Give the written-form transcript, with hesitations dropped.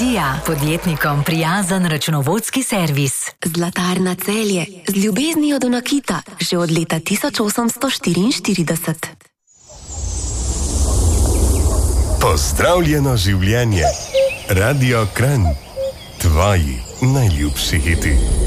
Vizija, podjetnikom prijazen računovodski servis. Zlatarna Celje, z ljubeznijo do nakita, že od leta 1844. Pozdravljeno življenje. Radio Kranj. Tvoji najljubši hiti.